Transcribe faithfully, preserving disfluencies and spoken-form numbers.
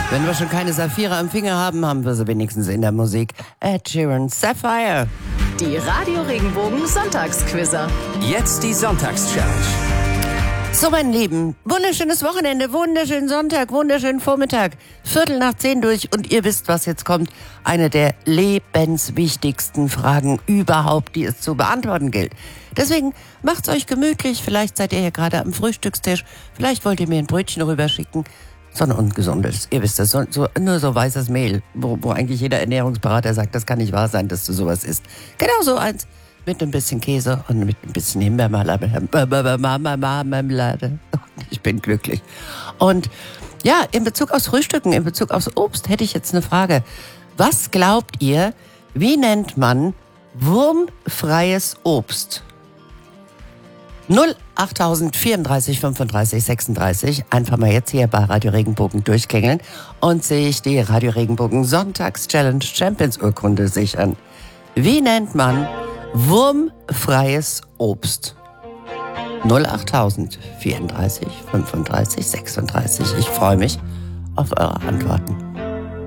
Wenn wir schon keine Saphire am Finger haben, haben wir sie wenigstens in der Musik. Ed Sheeran, Sapphire. Die Radio Regenbogen Sonntagsquizzer. Jetzt die Sonntagschallenge. So, mein Lieben, wunderschönes Wochenende, wunderschönen Sonntag, wunderschönen Vormittag. Viertel nach zehn durch und ihr wisst, was jetzt kommt. Eine der lebenswichtigsten Fragen überhaupt, die es zu beantworten gilt. Deswegen macht's euch gemütlich. Vielleicht seid ihr hier gerade am Frühstückstisch. Vielleicht wollt ihr mir ein Brötchen rüberschicken. So ein ungesundes. Ihr wisst das, so, so, nur so weißes Mehl, wo, wo eigentlich jeder Ernährungsberater sagt, das kann nicht wahr sein, dass du sowas isst. Genau so eins. Mit ein bisschen Käse und mit ein bisschen Himbeermarmelade. Ich bin glücklich. Und ja, in Bezug aufs Frühstücken, in Bezug aufs Obst, hätte ich jetzt eine Frage. Was glaubt ihr, wie nennt man wurmfreies Obst? null acht vierunddreißig fünfunddreißig sechsunddreißig. Einfach mal jetzt hier bei Radio Regenbogen durchklingeln und sich die Radio Regenbogen Sonntags-Challenge Champions Urkunde sichern. Wie nennt man wurmfreies Obst? null acht vierunddreißig fünfunddreißig sechsunddreißig. Ich freue mich auf eure Antworten.